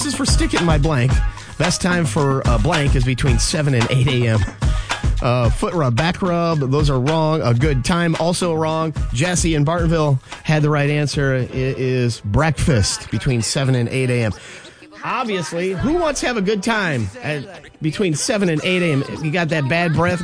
This is for Stick It in My Blank. Best time for blank is between 7 and 8 a.m. Foot rub, back rub, those are wrong. A good time, also wrong. Jesse in Bartonville had the right answer. It is breakfast between 7 and 8 a.m. Obviously, who wants to have a good time between 7 and 8 a.m.? You got that bad breath